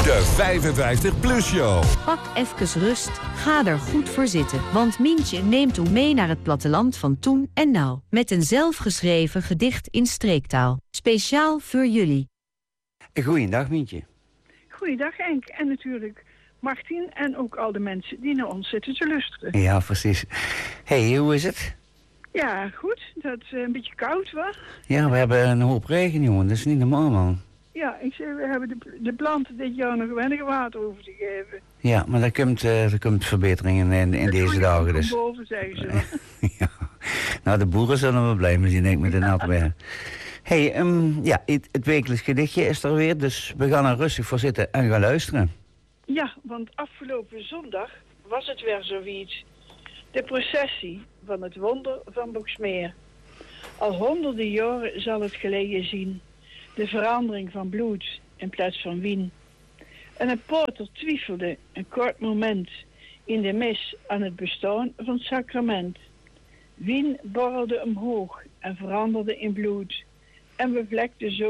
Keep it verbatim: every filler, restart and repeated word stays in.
De vijfenvijftig plus show. Pak even rust, ga er goed voor zitten. Want Mientje neemt u mee naar het platteland van toen en nou. Met een zelfgeschreven gedicht in streektaal. Speciaal voor jullie. Goeiedag, Mientje. Goeiedag, Henk. En natuurlijk Martin en ook al de mensen die naar ons zitten te luisteren. Ja, precies. Hé, hey, hoe is het? Ja, goed. Dat is een beetje koud, wa? Ja, we hebben een hoop regen, jongen. Dat is niet normaal, man. Ja, ik zeg, we hebben de, de planten dit jaar nog weinig water over te geven. Ja, maar er komt, uh, er komt verbeteringen in, in deze dagen, dus. Boven, zeggen ze. Ja. Nou, de boeren zullen wel blij mee zijn, denk ik, met de nat weer. Hé, hey, um, ja, het, het wekelijks gedichtje is er weer, dus we gaan er rustig voor zitten en gaan luisteren. Ja, want afgelopen zondag was het weer zoiets. De processie van het wonder van Boxmeer. Al honderden jaren zal het geleden zien. De verandering van bloed in plaats van wien. En een porter twijfelde een kort moment in de mis aan het bestaan van het sacrament. Wien borrelde omhoog en veranderde in bloed. En bevlekte zo